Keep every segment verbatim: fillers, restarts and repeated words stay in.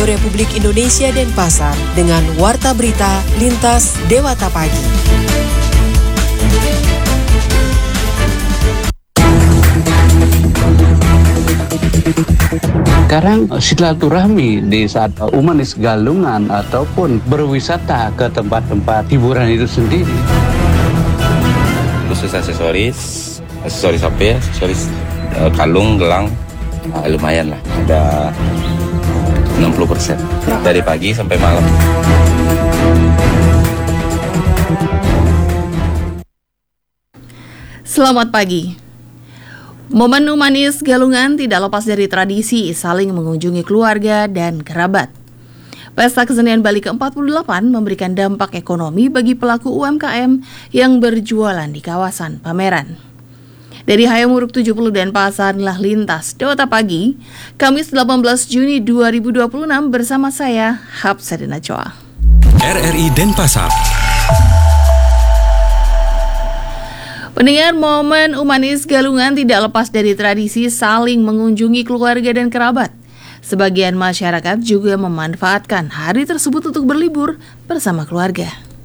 Republik Indonesia Denpasar dengan Warta Berita Lintas Dewata Pagi. Sekarang silaturahmi di saat Umanis Galungan ataupun berwisata ke tempat-tempat hiburan itu sendiri. Khusus aksesoris, aksesoris H P, aksesoris uh, kalung, gelang, uh, lumayan lah, ada enam puluh persen dari pagi sampai malam. Selamat pagi. Momen Umanis Galungan tidak lepas dari tradisi saling mengunjungi keluarga dan kerabat. Pesta Kesenian Bali ke empat puluh delapan memberikan dampak ekonomi bagi pelaku U M K M yang berjualan di kawasan pameran. Dari Hayamuruk tujuh puluh Denpasar, inilah Lintas Dewata Pagi, Kamis delapan belas Juni dua ribu dua puluh enam bersama saya, Hapsadina Choa. R R I Denpasar. Pendengar, momen Umanis Galungan tidak lepas dari tradisi saling mengunjungi keluarga dan kerabat. Sebagian masyarakat juga memanfaatkan hari tersebut untuk berlibur bersama keluarga.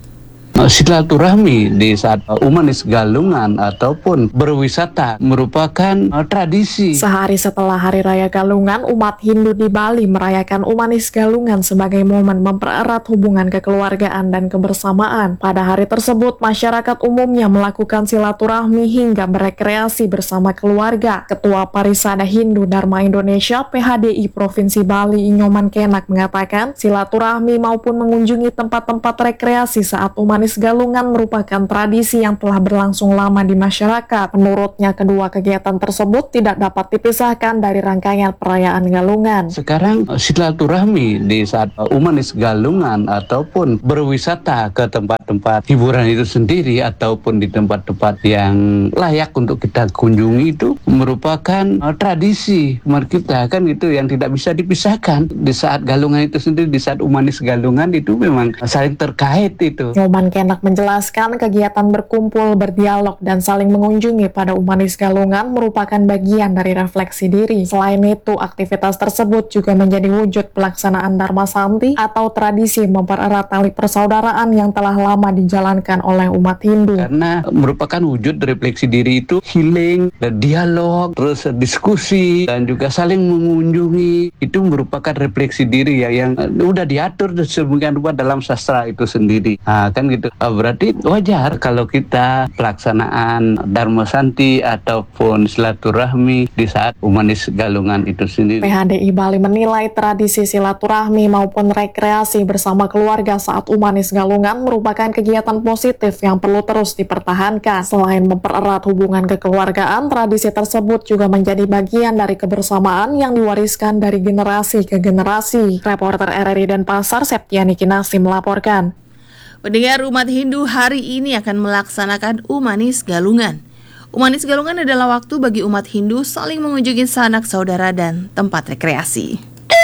Silaturahmi di saat Umanis Galungan ataupun berwisata merupakan tradisi. Sehari setelah Hari Raya Galungan, umat Hindu di Bali merayakan Umanis Galungan sebagai momen mempererat hubungan kekeluargaan dan kebersamaan. Pada hari tersebut, masyarakat umumnya melakukan silaturahmi hingga berekreasi bersama keluarga. Ketua Parisada Hindu Dharma Indonesia P H D I Provinsi Bali Inyoman Kenak mengatakan, silaturahmi maupun mengunjungi tempat-tempat rekreasi saat Umanis Galungan merupakan tradisi yang telah berlangsung lama di masyarakat. Menurutnya, kedua kegiatan tersebut tidak dapat dipisahkan dari rangkaian perayaan Galungan. Sekarang silaturahmi di saat Umanis Galungan ataupun berwisata ke tempat-tempat hiburan itu sendiri ataupun di tempat-tempat yang layak untuk kita kunjungi itu merupakan tradisi umat kita, kan itu yang tidak bisa dipisahkan. Di saat Galungan itu sendiri, di saat Umanis Galungan itu memang saling terkait itu. Nyoman Kenak menjelaskan kegiatan berkumpul, berdialog, dan saling mengunjungi pada Umanis Galungan merupakan bagian dari refleksi diri. Selain itu, aktivitas tersebut juga menjadi wujud pelaksanaan Dharma Santi atau tradisi mempererat tali persaudaraan yang telah lama dijalankan oleh umat Hindu. Karena merupakan wujud refleksi diri itu healing, dialog, terus diskusi, dan juga saling mengunjungi. Itu merupakan refleksi diri ya, yang uh, udah diatur sedemikian rupa dalam sastra itu sendiri. Nah, kan gitu. Berarti wajar kalau kita pelaksanaan Dharma Santi ataupun silaturahmi di saat Umanis Galungan itu sendiri. P H D I Bali menilai tradisi silaturahmi maupun rekreasi bersama keluarga saat Umanis Galungan merupakan kegiatan positif yang perlu terus dipertahankan. Selain mempererat hubungan kekeluargaan, tradisi tersebut juga menjadi bagian dari kebersamaan yang diwariskan dari generasi ke generasi. Reporter R R I Denpasar, Septiani Kinasi melaporkan. Pendengar, umat Hindu hari ini akan melaksanakan Umanis Galungan. Umanis Galungan adalah waktu bagi umat Hindu saling mengunjungi sanak saudara dan tempat rekreasi.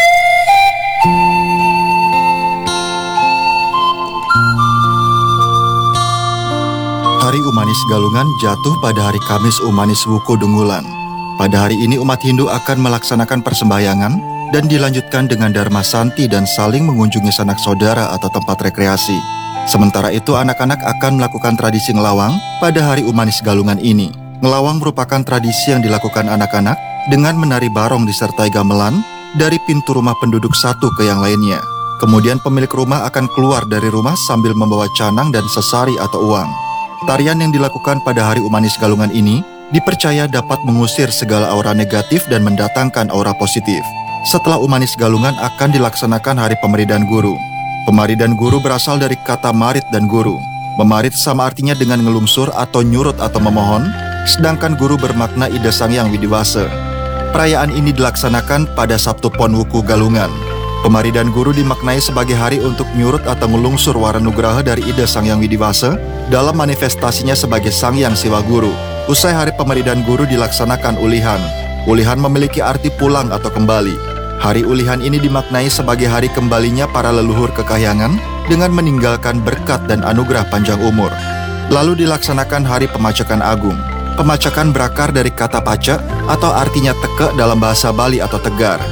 Hari Umanis Galungan jatuh pada hari Kamis Umanis Wuku Dungulan. Pada hari ini umat Hindu akan melaksanakan persembahyangan dan dilanjutkan dengan Dharma Santi dan saling mengunjungi sanak saudara atau tempat rekreasi. Sementara itu, anak-anak akan melakukan tradisi ngelawang pada hari Umanis Galungan ini. Ngelawang merupakan tradisi yang dilakukan anak-anak dengan menari barong disertai gamelan dari pintu rumah penduduk satu ke yang lainnya. Kemudian pemilik rumah akan keluar dari rumah sambil membawa canang dan sesari atau uang. Tarian yang dilakukan pada hari Umanis Galungan ini dipercaya dapat mengusir segala aura negatif dan mendatangkan aura positif. Setelah Umanis Galungan akan dilaksanakan hari Pemaridan Guru. Pemaridan guru berasal dari kata marit dan guru. Memarit sama artinya dengan ngelungsur atau nyurut atau memohon, sedangkan guru bermakna Ida Sangyang Widiwasa. Perayaan ini dilaksanakan pada Sabtu Pon Wuku Galungan. Pemaridan guru dimaknai sebagai hari untuk nyurut atau ngelungsur waranugraha dari Ida Sangyang Widiwasa dalam manifestasinya sebagai Sangyang Siwa Guru. Usai hari Pemaridan guru dilaksanakan ulihan. Ulihan memiliki arti pulang atau kembali. Hari ulihan ini dimaknai sebagai hari kembalinya para leluhur ke kahyangan dengan meninggalkan berkat dan anugerah panjang umur. Lalu dilaksanakan hari Pemacakan Agung. Pemacakan berakar dari kata pacak atau artinya teke dalam bahasa Bali atau tegar.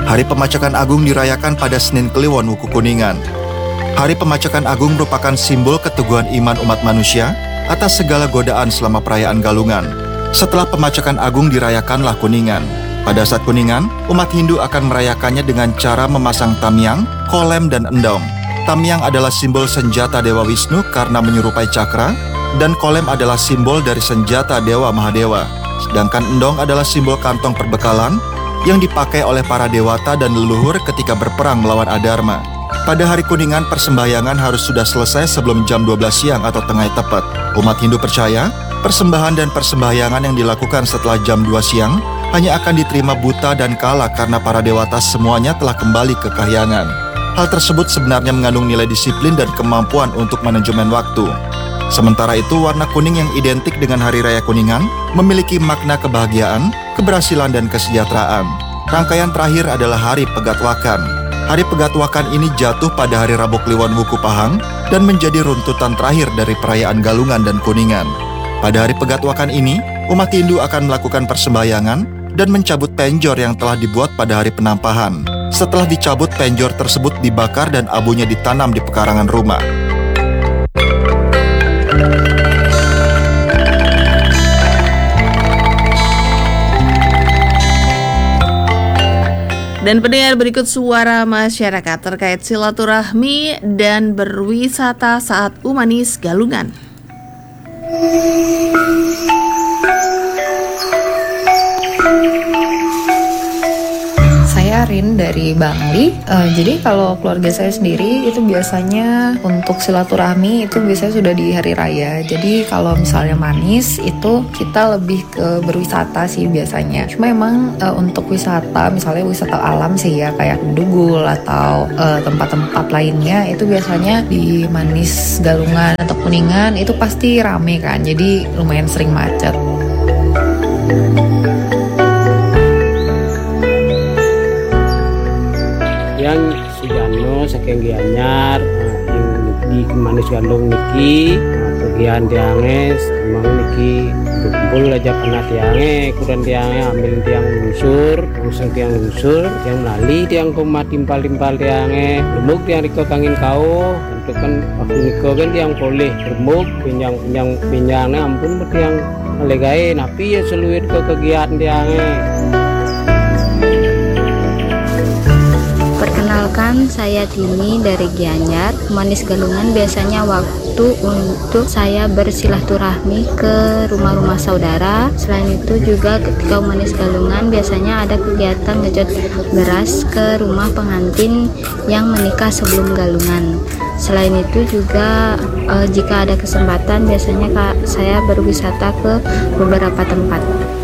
Hari Pemacakan Agung dirayakan pada Senin Kliwon Wuku Kuningan. Hari Pemacakan Agung merupakan simbol keteguhan iman umat manusia atas segala godaan selama perayaan Galungan. Setelah Pemacakan Agung dirayakanlah Kuningan. Pada saat Kuningan, umat Hindu akan merayakannya dengan cara memasang tamyang, kolem, dan endong. Tamyang adalah simbol senjata Dewa Wisnu karena menyerupai cakra, dan kolem adalah simbol dari senjata Dewa Mahadewa. Sedangkan endong adalah simbol kantong perbekalan yang dipakai oleh para dewata dan leluhur ketika berperang melawan Adharma. Pada hari Kuningan, persembahyangan harus sudah selesai sebelum jam dua belas siang atau tengah tepat. Umat Hindu percaya, persembahan dan persembahyangan yang dilakukan setelah jam dua siang hanya akan diterima buta dan kala karena para dewata semuanya telah kembali ke kahyangan. Hal tersebut sebenarnya mengandung nilai disiplin dan kemampuan untuk manajemen waktu. Sementara itu, warna kuning yang identik dengan Hari Raya Kuningan memiliki makna kebahagiaan, keberhasilan, dan kesejahteraan. Rangkaian terakhir adalah Hari Pegatwakan. Hari Pegatwakan ini jatuh pada hari Rabu Kliwon Wuku Pahang dan menjadi runtutan terakhir dari perayaan Galungan dan Kuningan. Pada Hari Pegatwakan ini, umat Hindu akan melakukan persembahyangan dan mencabut penjor yang telah dibuat pada hari penampahan. Setelah dicabut, penjor tersebut dibakar dan abunya ditanam di pekarangan rumah. Dan pendengar, berikut suara masyarakat terkait silaturahmi dan berwisata saat Umanis Galungan. Saya Rin dari Bangli. Uh, jadi kalau keluarga saya sendiri itu biasanya untuk silaturahmi itu biasanya sudah di hari raya. Jadi kalau misalnya manis itu kita lebih ke berwisata sih biasanya. Cuma emang uh, untuk wisata, misalnya wisata alam sih ya kayak Dugul atau uh, tempat-tempat lainnya itu biasanya di Manis Galungan atau Kuningan itu pasti rame kan. Jadi lumayan sering macet. Yang sujano saking gianyar di Manis Galung niki bagian tianges emang niki kumpul aja pernah tiange kurang tiange ambil tiang lusur langsung tiang lusur tiang lali tiang kumat timpal-timpal tiange lemuk tiang riko kangin kau itu kan waktu niko kan tiang boleh remuk pinjang-pinjang pinjangnya ampun tiang legai napi ya seluit ke kegiatan tiange. Perkenalkan, saya Tini dari Gianyar. Manis Galungan biasanya waktu untuk saya bersilaturahmi ke rumah-rumah saudara. Selain itu juga ketika Manis Galungan biasanya ada kegiatan ngejot beras ke rumah pengantin yang menikah sebelum Galungan. Selain itu juga eh, jika ada kesempatan biasanya Kak, saya berwisata ke beberapa tempat.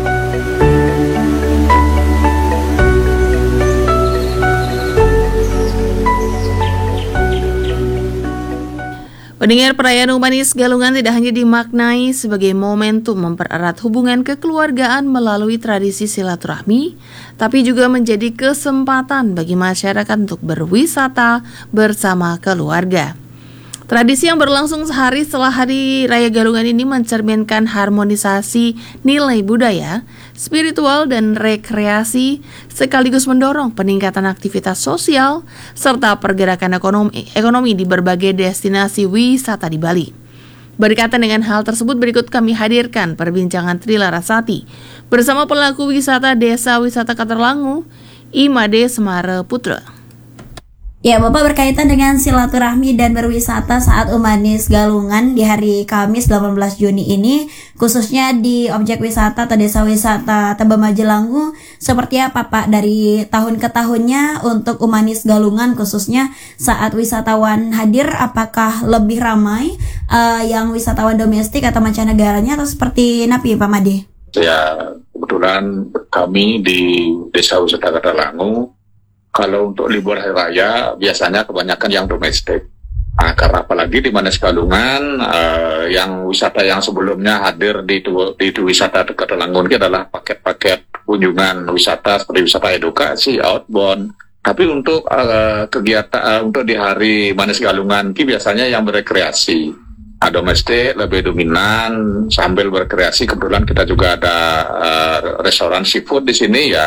Pendengar, perayaan Umanis Galungan tidak hanya dimaknai sebagai momentum mempererat hubungan kekeluargaan melalui tradisi silaturahmi, tapi juga menjadi kesempatan bagi masyarakat untuk berwisata bersama keluarga. Tradisi yang berlangsung sehari setelah Hari Raya Galungan ini mencerminkan harmonisasi nilai budaya, spiritual, dan rekreasi, sekaligus mendorong peningkatan aktivitas sosial serta pergerakan ekonomi, ekonomi di berbagai destinasi wisata di Bali. Berkaitan dengan hal tersebut, berikut kami hadirkan perbincangan Tri Larasati bersama pelaku wisata Desa Wisata Katerlangu, Imade Semara Putra. Ya, Bapak, berkaitan dengan silaturahmi dan berwisata saat Umanis Galungan di hari Kamis delapan belas Juni ini, khususnya di objek wisata atau desa wisata Tebet Majelangu, seperti apa Pak dari tahun ke tahunnya untuk Umanis Galungan khususnya saat wisatawan hadir, apakah lebih ramai uh, yang wisatawan domestik atau mancanegaranya atau seperti napi Pak Made? Ya, kebetulan kami di Desa Wisata Katerlangu, kalau untuk libur hari raya biasanya kebanyakan yang domestik. Nah, karena apalagi di Manis Galungan uh, yang wisata yang sebelumnya hadir di itu, di itu wisata Katerlangu ini adalah paket-paket kunjungan wisata seperti wisata edukasi, outbound. Tapi untuk uh, kegiatan uh, untuk di hari Manis Galungan ini biasanya yang berekreasi. Nah, domestik lebih dominan sambil berkreasi. Kebetulan kita juga ada uh, restoran seafood di sini ya.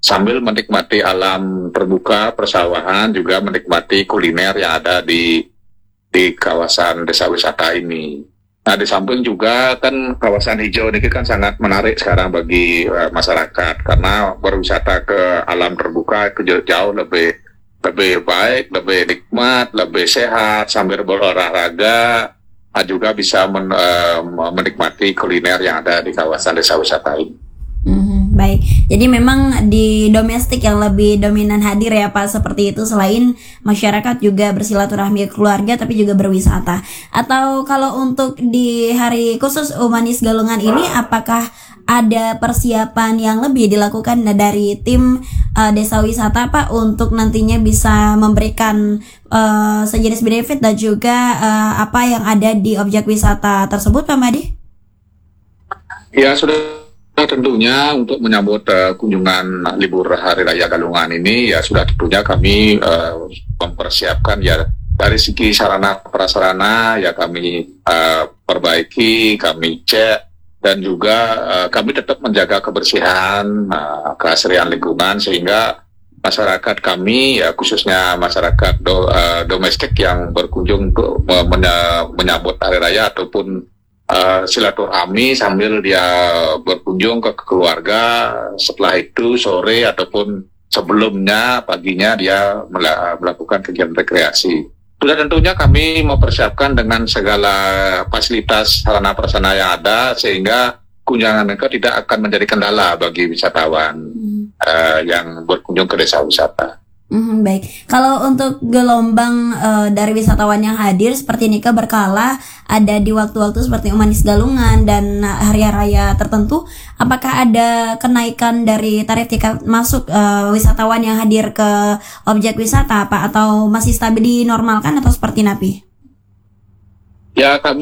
sambil menikmati alam terbuka, persawahan, juga menikmati kuliner yang ada di di kawasan desa wisata ini. Nah, di samping juga kan kawasan hijau ini kan sangat menarik sekarang bagi uh, masyarakat, karena berwisata ke alam terbuka itu jauh, jauh lebih lebih baik, lebih nikmat, lebih sehat, sambil berolahraga, juga bisa men, uh, menikmati kuliner yang ada di kawasan desa wisata ini. Mm-hmm, baik, jadi memang di domestik yang lebih dominan hadir ya Pak, seperti itu, selain masyarakat juga bersilaturahmi ke keluarga tapi juga berwisata. Atau kalau untuk di hari khusus Umanis Galungan ini, apakah ada persiapan yang lebih dilakukan dari tim uh, desa wisata Pak untuk nantinya bisa memberikan uh, sejenis benefit dan juga uh, apa yang ada di objek wisata tersebut Pak Madi? Ya, sudah tentunya untuk menyambut uh, kunjungan libur Hari Raya Galungan ini, ya sudah tentunya kami uh, mempersiapkan ya dari segi sarana prasarana, ya kami uh, perbaiki, kami cek, dan juga uh, kami tetap menjaga kebersihan, uh, keasrian lingkungan, sehingga masyarakat kami, ya khususnya masyarakat do, uh, domestik yang berkunjung untuk menya, menyambut Hari Raya ataupun uh, silaturahmi sambil dia berkunjung ke keluarga, setelah itu sore ataupun sebelumnya paginya dia melakukan kegiatan rekreasi. Sudah tentunya kami mempersiapkan dengan segala fasilitas sarana prasarana yang ada, sehingga kunjungan mereka tidak akan menjadi kendala bagi wisatawan hmm. uh, yang berkunjung ke desa wisata. Hmm, baik, kalau untuk gelombang uh, dari wisatawan yang hadir seperti ini kan berkala, ada di waktu-waktu seperti Umanis Galungan dan hari raya tertentu, apakah ada kenaikan dari tarif tiket masuk uh, wisatawan yang hadir ke objek wisata Pak, atau masih stabil dinormalkan atau seperti napi? Ya, kami